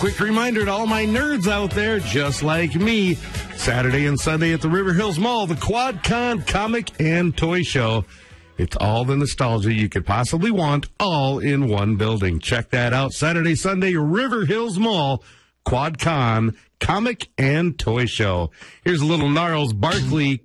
quick reminder to all my nerds out there, just like me, Saturday and Sunday at the River Hills Mall, the QuadCon Comic and Toy Show. It's all the nostalgia you could possibly want, all in one building. Check that out. Saturday, Sunday, River Hills Mall, QuadCon Comic and Toy Show. Here's a little Gnarls Barkley